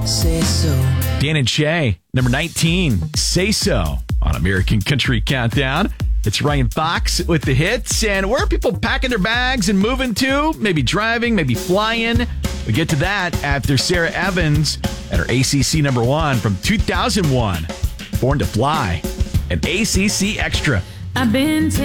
Say so. Dan and Shay, number 19, Say So on American Country Countdown. It's Ryan Fox with the hits. And where are people packing their bags and moving to? Maybe driving, maybe flying. We get to that after Sarah Evans and her ACC number 1 from 2001, Born to Fly, an ACC Extra. I've been